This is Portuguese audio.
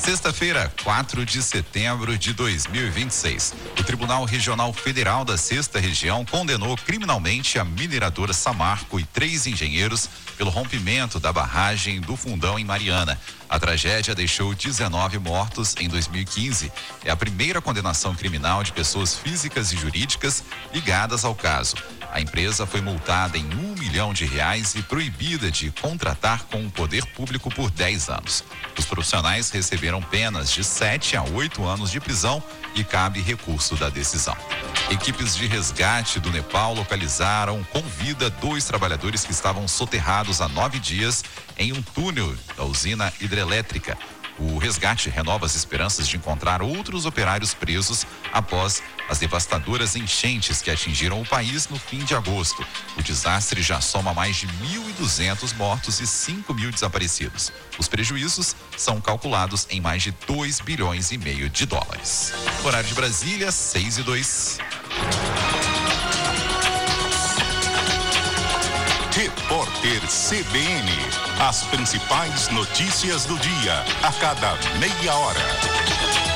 Sexta-feira, 4 de setembro de 2026. O Tribunal Regional Federal da Sexta Região condenou criminalmente a mineradora Samarco e 3 engenheiros pelo rompimento da barragem do Fundão em Mariana. A tragédia deixou 19 mortos em 2015. É a primeira condenação criminal de pessoas físicas e jurídicas ligadas ao caso. A empresa foi multada em R$1 milhão e proibida de contratar com o poder público por 10 anos. Os profissionais receberam penas de 7 a 8 anos de prisão e cabe recurso da decisão. Equipes de resgate do Nepal localizaram com vida 2 trabalhadores que estavam soterrados há 9 dias em um túnel da usina hidrelétrica. O resgate renova as esperanças de encontrar outros operários presos após as devastadoras enchentes que atingiram o país no fim de agosto. O desastre já soma mais de 1.200 mortos e 5 mil desaparecidos. Os prejuízos são calculados em mais de 2,5 bilhões de dólares. Horário de Brasília, 6:02. Repórter CBN. As principais notícias do dia, a cada meia hora.